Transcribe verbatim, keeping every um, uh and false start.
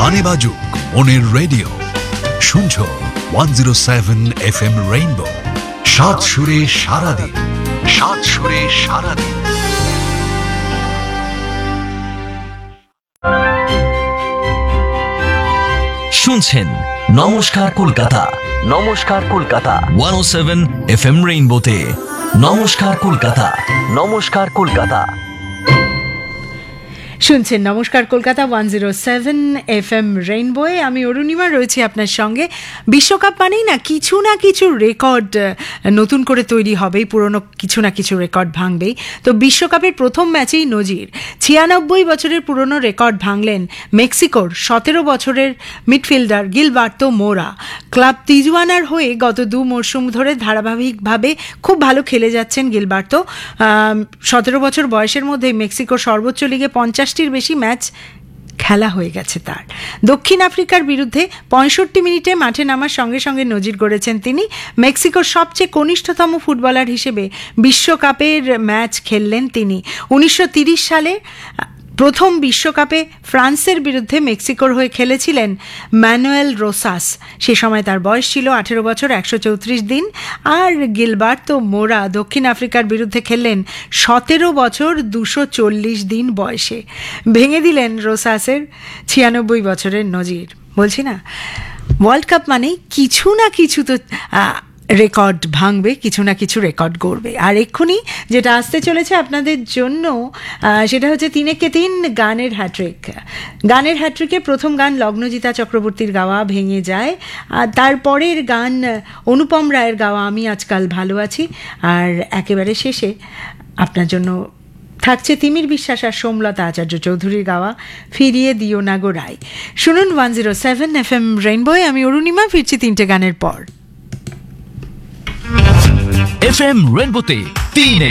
গানে বাজুক মনের রেডিও, শুনছো one zero seven F M rainbow, সাত সুরে সারাদিন, সাত সুরে সারাদিন। শুনছেন নমস্কার কলকাতা, নমস্কার কলকাতা ওয়ান ও সেভেন এফ এম রেইনবোতে। নমস্কার কলকাতা, নমস্কার কলকাতা শুনছেন নমস্কার Kolkata one zero seven F M রেইনবোয়ে। আমি অরুণিমা রয়েছি আপনার সঙ্গে। বিশ্বকাপ মানেই না কিছু না কিছু রেকর্ড নতুন করে তৈরি হবেই, পুরনো কিছু না কিছু রেকর্ড ভাঙবেই। তো বিশ্বকাপের প্রথম ম্যাচেই নজির, ছিয়ানব্বই বছরের পুরনো রেকর্ড ভাঙলেন মেক্সিকোর সতেরো বছরের মিডফিল্ডার গিলবার্তো মোরা। ক্লাব তিজুয়ানার হয়ে গত দু মরশুম ধরে ধারাবাহিকভাবে খুব ভালো খেলে যাচ্ছেন গিলবার্তো। সতেরো বছর বয়সের মধ্যে মেক্সিকোর সর্বোচ্চ লিগে পঞ্চাশ বেশি ম্যাচ খেলা হয়ে গেছে তার। দক্ষিণ আফ্রিকার বিরুদ্ধে পঁয়ষট্টি মিনিটে মাঠে নামার সঙ্গে সঙ্গে নজির গড়েছেন তিনি। মেক্সিকোর সবচেয়ে কনিষ্ঠতম ফুটবলার হিসেবে বিশ্বকাপের ম্যাচ খেললেন তিনি। উনিশশো তিরিশ সালে প্রথম বিশ্বকাপে ফ্রান্সের বিরুদ্ধে মেক্সিকোর হয়ে খেলেছিলেন ম্যানুয়েল রোসাস। সে সময় তার বয়স ছিল আঠেরো বছর একশো চৌত্রিশ দিন। আর গিলবার্তো মোরা দক্ষিণ আফ্রিকার বিরুদ্ধে খেললেন সতেরো বছর দুশো চল্লিশ দিন বয়সে। ভেঙে দিলেন রোসাসের ছিয়ানব্বই বছরের নজির। বলছি না, ওয়ার্ল্ড কাপ মানে কিছু না কিছু তো রেকর্ড ভাঙবে, কিছু না কিছু রেকর্ড গড়বে। আর এক্ষুনি যেটা আসতে চলেছে আপনাদের জন্য সেটা হচ্ছে তিনেকে তিন গানের হ্যাট্রিক। গানের হ্যাট্রিকে প্রথম গান লগ্নজিতা চক্রবর্তীর গাওয়া ভেঙে যায়, আর তারপরের গান অনুপম রায়ের গাওয়া আমি আজকাল ভালো আছি, আর একেবারে শেষে আপনার জন্য থাকছে তিমির বিশ্বাস আর সোমলতা আচার্য চৌধুরীর গাওয়া ফিরিয়ে দিও না গো রায়। শুনুন one zero seven F M রেইনবোয়। আমি অরুণিমা ফিরছি তিনটে গানের পর। এফ এম রেইনবোতে তিনে